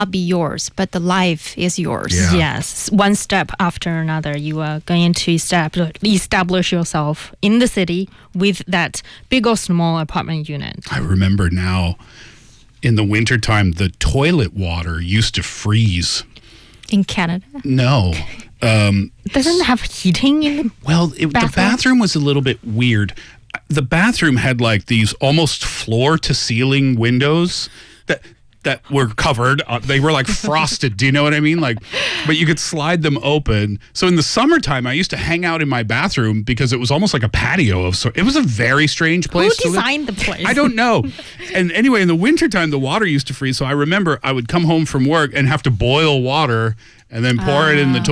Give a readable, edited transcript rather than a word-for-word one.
be yours, but the life is yours. Yeah. Yes, one step after another, you are going to establish yourself in the city with that big or small apartment unit. I remember now, in the wintertime, the toilet water used to freeze. In Canada. No. It doesn't have heating in the Well, the bathroom was a little bit weird. The bathroom had like these almost floor-to-ceiling windows that were covered. They were like frosted. Do you know what I mean? Like, but you could slide them open. So in the summertime, I used to hang out in my bathroom because it was almost like a patio of sort. It was a very strange place. Who designed the place? I don't know. And anyway, in the wintertime, the water used to freeze. So I remember I would come home from work and have to boil water and then pour it in the toilet.